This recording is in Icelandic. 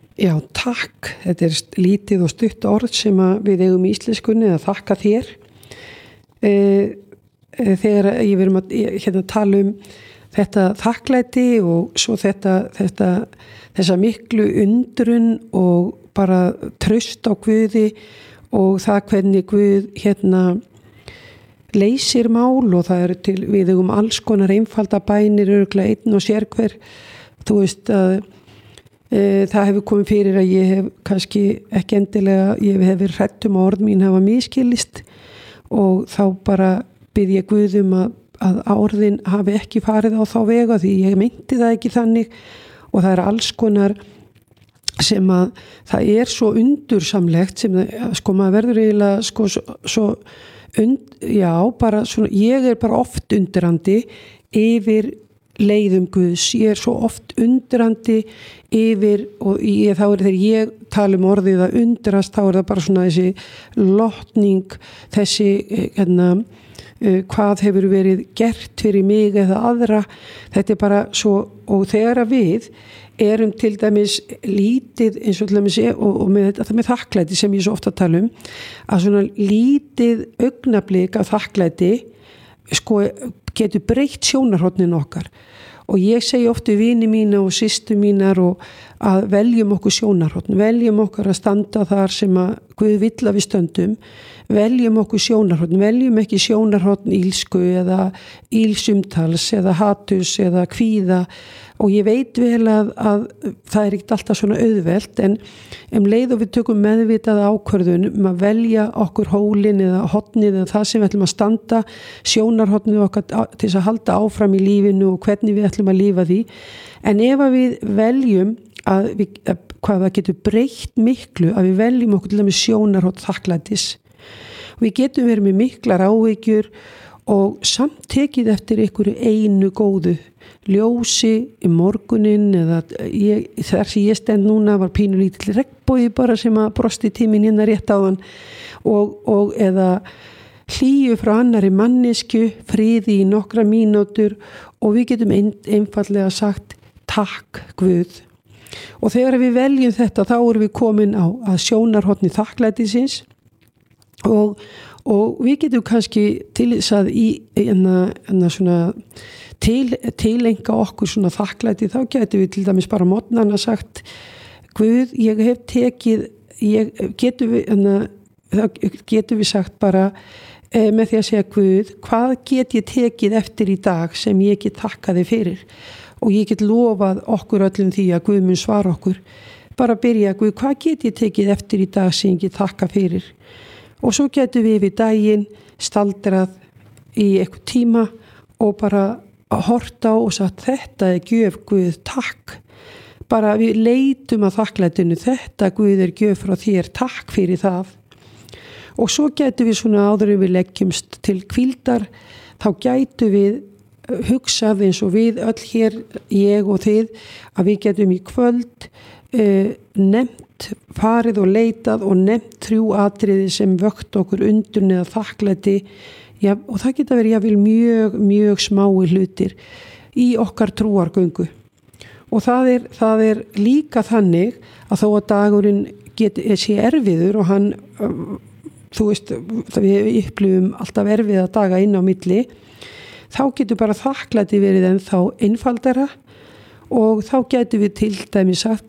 Já, takk. Þetta lítið og stutt orð sem við eigum í íslenskunni að þakka þér. Þegar ég verðum að tala þetta þakklæti og svo þessa miklu undrun og bara traust á Guði og það hvernig Guð leysir mál og það við eigum alls konar einfalda bænir, örugglega einn og sérhver. Þú veist að það hefur komið fyrir að ég hef kannski ekki endilega, ég hef verið hrædd að orð mín hafa misskilist og þá bara bið ég Guð að orðin hafi ekki farið á þá vega því ég meinti það ekki þannig og það alls konar sem að það svo undursamlegt sem maður verður eiginlega já, bara svona, ég bara oft undrandi yfir leiðum Guðs, ég svo oft undrandi yfir og þá þegar ég tala orðið að undrast, þá það bara svona þessi lotning, þessi hvað hefur verið gert fyrir mig eða aðra, þetta bara svo, og þegar við erum til dæmis lítið eins og til dæmis og með þetta með þakklæti sem ég svo ofta tala að svona lítið augnablik af þakklæti getur breytt sjónarhornin okkar og ég segi oft við vini mína og systur mínar og að veljum okkur sjónarhorn, veljum okkur að standa þar sem að Guð vill að við stöndum, veljum okkur sjónarhorn, veljum ekki sjónarhorn ílsku eða ílsumtals eða hatus eða kvíða og ég veit vel að það ekkert alltaf svona auðvelt en leið og við tökum meðvitaða ákvörðun að velja okkur hólinn eða hornið eða það sem við ætlum að standa sjónarhornið okkar til þess að halda áfram í lífinu og hvernig við ætlum að lífa því en ef að við veljum hvað það getur breytt miklu að við veljum okkur til dæmis sjónarhorn þakklætis við getum verið með miklar áhyggjur og samt tekið eftir einhverju einu góðu ljósi í morgunin eða þar sem ég stend núna var pínulítill regnbogi bara sem að brosti tíminn hérna rétt áðan og eða hlýju frá annari mannesku, friði í nokkra mínútur og við getum einfallega sagt takk Guð. Og þegar við veljum þetta þá erum við komin að sjónarhorni þakklætisins og við getum kannski til þess að svona tilenga okkur svona þakklæti þá getum við til dæmis bara morgnana sagt Guð, ég hef tekið getum við sagt bara með því að segja Guð, hvað get ég tekið eftir í dag sem ég get þakkað þig fyrir og ég get lofað okkur öllum því að Guð mun svara okkur bara byrja Guð, hvað get ég tekið eftir í dag sem ég get þakkað fyrir og svo getum við daginn staldrað í eitthvað tíma og bara að horta á og sagt þetta gjöf Guð, takk bara við leitum að þakklætinu þetta Guð gjöf frá þér, takk fyrir það og svo getum við svona áður en við leggjumst til hvíldar þá gætum við hugsað eins og við öll hér, ég og þið að við getum í kvöld nefnt, farið og leitað og nefnt 3 atriði sem vökt okkur undrun eða þakklæti já, og það geta verið jáfnvel mjög, mjög smái hlutir í okkar trúargöngu og það líka þannig að þó að dagurinn sé erfiður og hann þú veist, við upplifum alltaf erfiða daga inn á milli þá getur bara þakklæti verið ennþá einfaldara og þá getum við til dæmis sagt